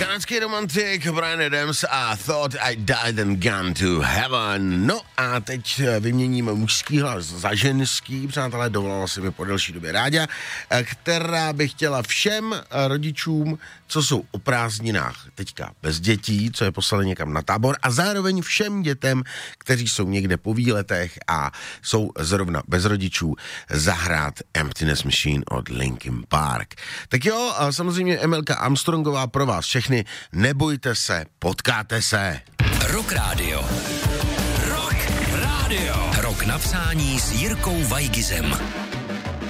Kanadský romantik Bryan Adams a Thought I Died and Gone to Heaven. No a teď vyměníme mužský hlas za ženský, přátelé, dovolala si mi po delší době Ráďa, která by chtěla všem rodičům, co jsou o prázdninách teďka bez dětí, co je poslali někam na tábor, a zároveň všem dětem, kteří jsou někde po výletech a jsou zrovna bez rodičů, zahrát Emptiness Machine od Linkin Park. Tak jo, a samozřejmě Emelka Armstrongová pro vás všechny, nebojte se, potkáte se. Rock Radio. Rock Radio. Rok napsání s Jirkou Vajgizem.